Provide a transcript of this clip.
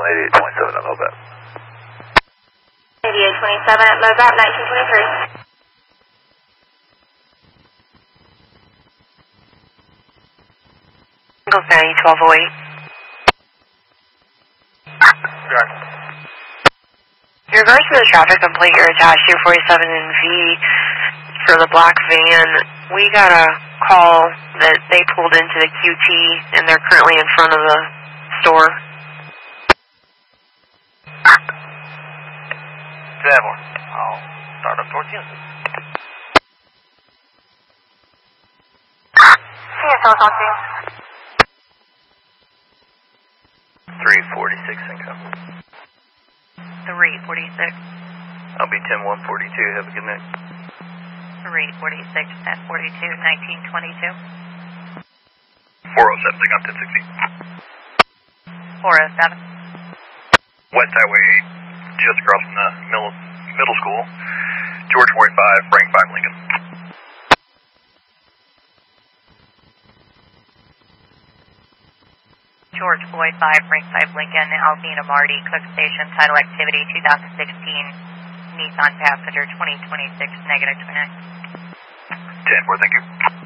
8827 at Lobet. 8827 at Lobet, 1923. Fanny 1208. Right. In regards to the traffic complaint you're attached to 47 and V for the black van, we got a call that they pulled into the QT and they're currently in front of the store. Say that more. I'll start up towards you. CSO talking. 346 income. 346. I'll be 10142. Have a good night. 346 at 42, 1922. 407, pick up 1060. 407. West Highway, just across from the middle school. George 45, Frank 5 Lincoln. George Floyd 5, Frank 5 Lincoln, Alvina Marty, Cook Station, Title Activity 2016, Nissan Passenger 2026, -29. 10-4, thank you.